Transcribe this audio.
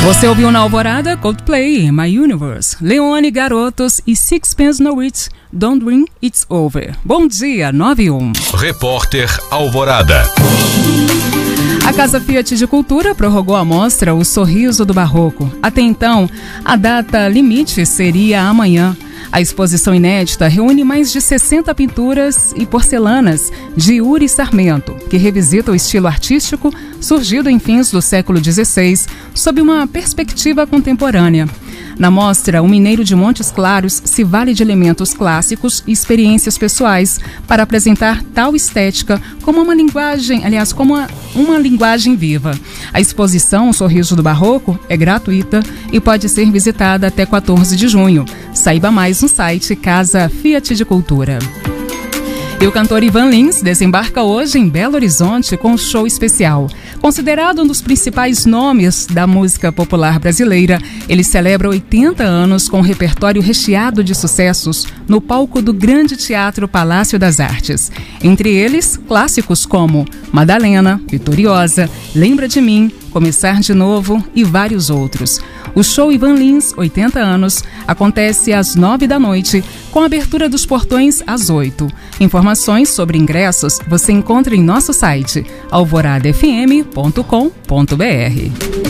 Você ouviu na Alvorada Coldplay, My Universe, Leone, Garotos e Sixpence No It, Don't Dream It's Over. Bom dia, 9:01. Repórter Alvorada. A Casa Fiat de Cultura prorrogou a mostra O Sorriso do Barroco. Até então, a data limite seria amanhã. A exposição inédita reúne mais de 60 pinturas e porcelanas de Yuri Sarmento, que revisita o estilo artístico surgido em fins do século XVI, sob uma perspectiva contemporânea. Na mostra, o mineiro de Montes Claros se vale de elementos clássicos e experiências pessoais para apresentar tal estética como uma linguagem viva. A exposição O Sorriso do Barroco é gratuita e pode ser visitada até 14 de junho. Saiba mais no site Casa Fiat de Cultura. E o cantor Ivan Lins desembarca hoje em Belo Horizonte com um show especial. Considerado um dos principais nomes da música popular brasileira, ele celebra 80 anos com um repertório recheado de sucessos no palco do Grande Teatro Palácio das Artes. Entre eles, clássicos como Madalena, Vitoriosa, Lembra de Mim, Começar de Novo e vários outros. O show Ivan Lins, 80 anos, acontece às 9h, com a abertura dos portões às 8h. Informações sobre ingressos você encontra em nosso site alvoradafm.com.br.